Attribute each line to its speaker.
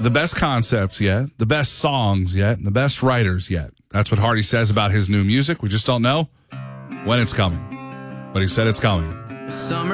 Speaker 1: the best concepts yet, the best songs yet, and the best writers yet. That's what Hardy says about his new music. We just don't know when it's coming. But he said it's coming.
Speaker 2: Summer